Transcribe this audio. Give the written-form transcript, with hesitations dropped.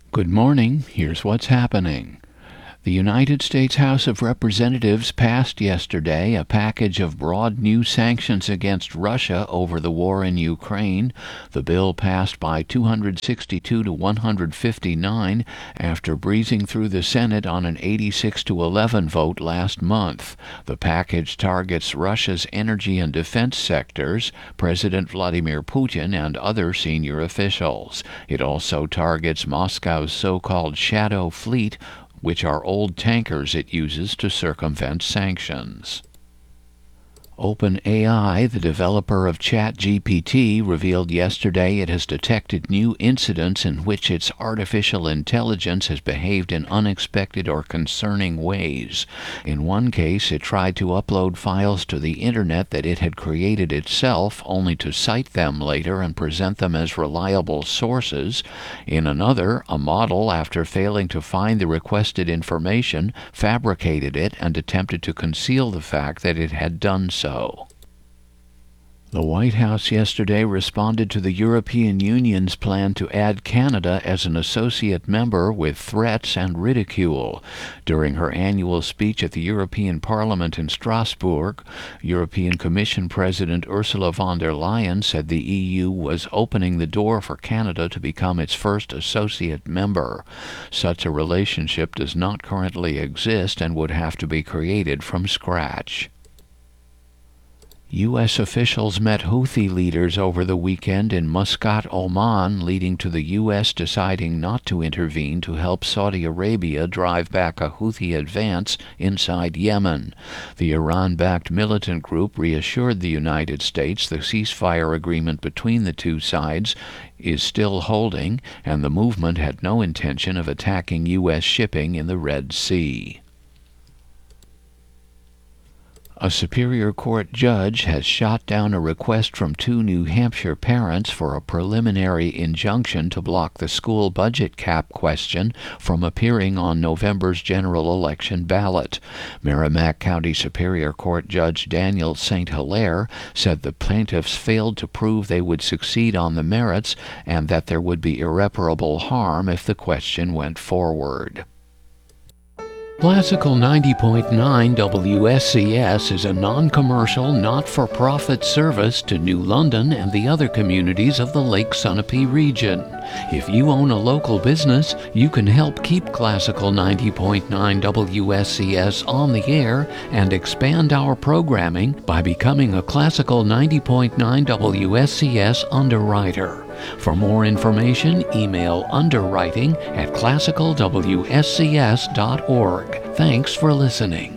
Good morning. Here's what's happening. The United States House of Representatives passed yesterday a package of broad new sanctions against Russia over the war in Ukraine. The bill passed by 262 to 159 after breezing through the Senate on an 86 to 11 vote last month. The package targets Russia's energy and defense sectors, President Vladimir Putin, and other senior officials. It also targets Moscow's so-called shadow fleet, which are old tankers it uses to circumvent sanctions. OpenAI, the developer of ChatGPT, revealed yesterday it has detected new incidents in which its artificial intelligence has behaved in unexpected or concerning ways. In one case, it tried to upload files to the Internet that it had created itself, only to cite them later and present them as reliable sources. In another, a model, after failing to find the requested information, fabricated it and attempted to conceal the fact that it had done so. The White House yesterday responded to the European Union's plan to add Canada as an associate member with threats and ridicule. During her annual speech at the European Parliament in Strasbourg, European Commission President Ursula von der Leyen said the EU was opening the door for Canada to become its first associate member. Such a relationship does not currently exist and would have to be created from scratch. U.S. officials met Houthi leaders over the weekend in Muscat, Oman, leading to the U.S. deciding not to intervene to help Saudi Arabia drive back a Houthi advance inside Yemen. The Iran-backed militant group reassured the United States the ceasefire agreement between the two sides is still holding, and the movement had no intention of attacking U.S. shipping in the Red Sea. A Superior Court judge has shot down a request from two New Hampshire parents for a preliminary injunction to block the school budget cap question from appearing on November's general election ballot. Merrimack County Superior Court Judge Daniel St. Hilaire said the plaintiffs failed to prove they would succeed on the merits and that there would be irreparable harm if the question went forward. Classical 90.9 WSCS is a non-commercial, not-for-profit service to New London and the other communities of the Lake Sunapee region. If you own a local business, you can help keep Classical 90.9 WSCS on the air and expand our programming by becoming a Classical 90.9 WSCS underwriter. For more information, email underwriting@classicalwscs.org. Thanks for listening.